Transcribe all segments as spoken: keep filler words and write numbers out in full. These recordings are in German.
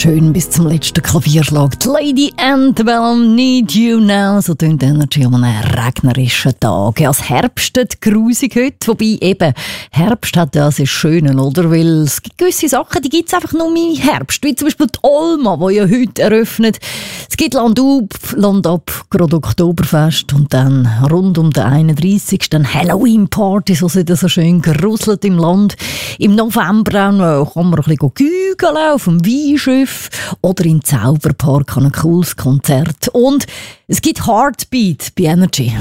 schön bis zum letzten Klavierschlag. Die Lady Antebellum, Need You Now. So tönt Energy an einem regnerischen Tag. Ja, es herbstet grusig heute. Wobei eben, Herbst hat ja sehr schönen, oder? Weil es gibt gewisse Sachen, die gibt es einfach nur im Herbst. Wie zum Beispiel die Olma, die ja heute eröffnet. Es gibt Land auf, Land ab, gerade Oktoberfest. Und dann rund um den einunddreißigsten Halloween-Party, so sieht es so schön geruselt im Land. Im November auch noch kann man ein bisschen gügeln auf dem Weinschiff oder im Zauberpark an ein cooles Konzert. Und es gibt Heartbeat bei Energy.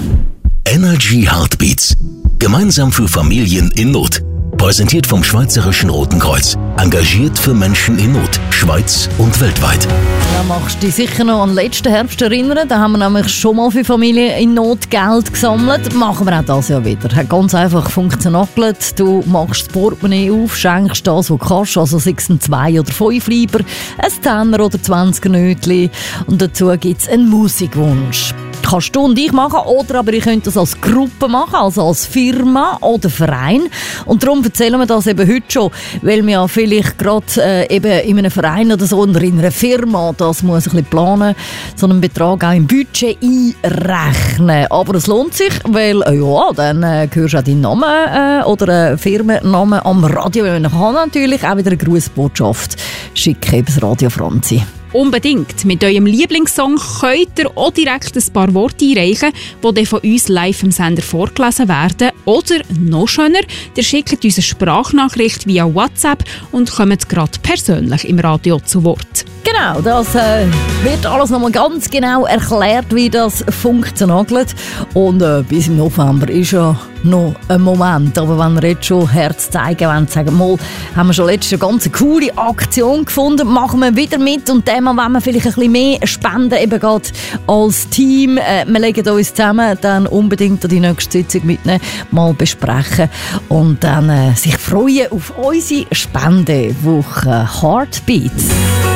Energy Heartbeats. Gemeinsam für Familien in Not. Präsentiert vom Schweizerischen Roten Kreuz. Engagiert für Menschen in Not. Schweiz und weltweit. Da machst du dich sicher noch an den letzten Herbst erinnern. Da haben wir nämlich schon mal für Familien in Not Geld gesammelt. Machen wir auch das Jahr wieder. Hat ganz einfach funktioniert. Du machst das Portemonnaie auf, schenkst das, was du kannst. Also sei es ein zwei oder fünf lieber, ein Zehner oder zwanziger Nötli. Und dazu gibt es einen Musikwunsch. Kannst du und ich machen, oder aber ihr könnt das als Gruppe machen, also als Firma oder Verein. Und darum erzählen wir das eben heute schon, weil wir ja vielleicht gerade äh, eben in einem Verein oder so oder in einer Firma das muss ein bisschen planen, so einen Betrag auch im Budget einrechnen. Aber es lohnt sich, weil äh, ja, dann äh, hörst du auch deinen Namen äh, oder äh, Firmennamen am Radio. Man kann natürlich auch wieder eine Grußbotschaft schicken, eben das Radio Franzi. Unbedingt. Mit eurem Lieblingssong könnt ihr auch direkt ein paar Worte einreichen, die dann von uns live im Sender vorgelesen werden. Oder, noch schöner, ihr schickt uns eine Sprachnachricht via WhatsApp und kommt gerade persönlich im Radio zu Wort. Genau, das äh, wird alles nochmal ganz genau erklärt, wie das funktioniert. Und äh, bis im November ist ja noch ein Moment. Aber wenn wir jetzt schon Herz zeigen wollen, sagen wir mal, haben wir schon letztes Jahr eine ganz coole Aktion gefunden, machen wir wieder mit. Und dann, wenn wir vielleicht ein bisschen mehr spenden, eben gerade als Team, äh, wir legen uns zusammen, dann unbedingt an die nächste Sitzung mitnehmen, mal besprechen und dann äh, sich freuen auf unsere Spendewoche Heartbeats.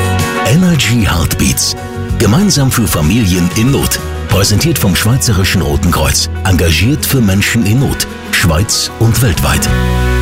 Energy Heartbeats. Gemeinsam für Familien in Not. Präsentiert vom Schweizerischen Roten Kreuz. Engagiert für Menschen in Not. Schweiz und weltweit.